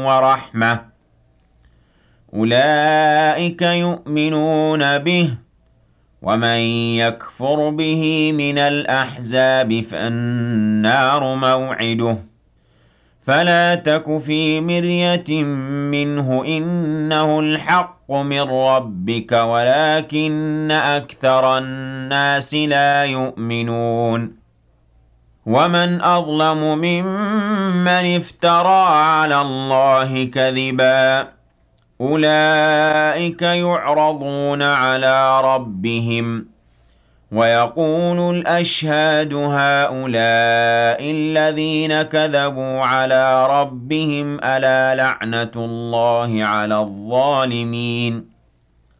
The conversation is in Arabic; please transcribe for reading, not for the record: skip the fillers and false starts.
ورحمة أولئك يؤمنون به ومن يكفر به من الأحزاب فالنار موعده فلا تك في مرية منه إنه الحق من ربك ولكن أكثر الناس لا يؤمنون ومن أظلم ممن افترى على الله كذبا أولئك يعرضون على ربهم ويقول الأشهاد هؤلاء الذين كذبوا على ربهم ألا لعنة الله على الظالمين